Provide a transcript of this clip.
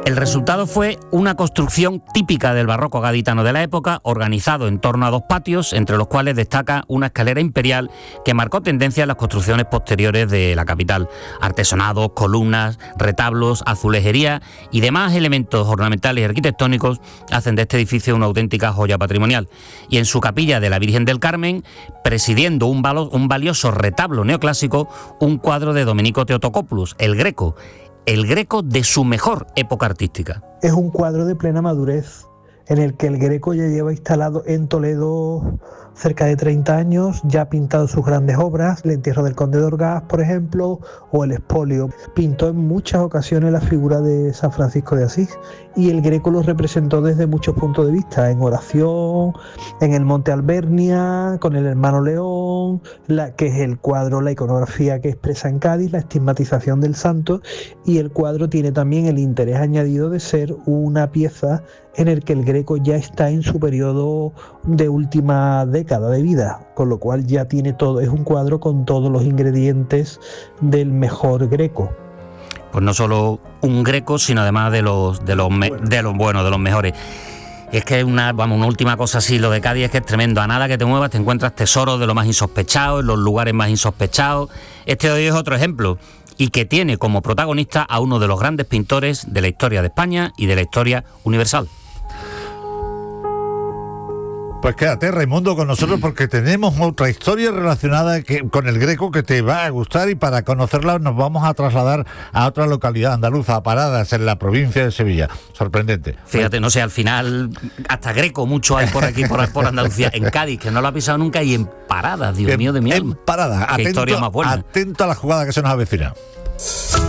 El resultado fue una construcción típica del barroco gaditano de la época, organizado en torno a dos patios, entre los cuales destaca una escalera imperial que marcó tendencia en las construcciones posteriores de la capital. Artesonados, columnas, retablos, azulejería y demás elementos ornamentales y arquitectónicos hacen de este edificio una auténtica joya patrimonial. Y en su capilla de la Virgen del Carmen, presidiendo un valioso retablo neoclásico, un cuadro de Domenico Theotokopoulos, el Greco de su mejor época artística. Es un cuadro de plena madurez, en el que el Greco ya lleva instalado en Toledo cerca de 30 años, ya ha pintado sus grandes obras, el entierro del conde de Orgaz, por ejemplo, o el expolio. Pintó en muchas ocasiones la figura de San Francisco de Asís, y el Greco lo representó desde muchos puntos de vista, en oración, en el Monte Albernia, con el hermano León, que es el cuadro, la iconografía que expresa en Cádiz, la estigmatización del santo, y el cuadro tiene también el interés añadido de ser una pieza en el que el Greco ya está en su periodo de última década de vida, con lo cual ya tiene todo, es un cuadro con todos los ingredientes del mejor Greco. Pues no solo un Greco, sino además de los buenos, de los mejores. Es que una última cosa así, lo de Cádiz es que es tremendo. A nada que te muevas te encuentras tesoros de lo más insospechados, en los lugares más insospechados. Este de hoy es otro ejemplo, y que tiene como protagonista a uno de los grandes pintores de la historia de España y de la historia universal. Pues quédate, Raimundo, con nosotros, porque tenemos otra historia relacionada con el Greco que te va a gustar, y para conocerla nos vamos a trasladar a otra localidad andaluza, a Paradas, en la provincia de Sevilla. Sorprendente. Fíjate, no sé, al final hasta Greco mucho hay por aquí, por Andalucía, en Cádiz, que no lo ha pisado nunca, y en Paradas, Dios mío de mi alma. En Paradas, qué historia más buena. Atento a la jugada que se nos avecina.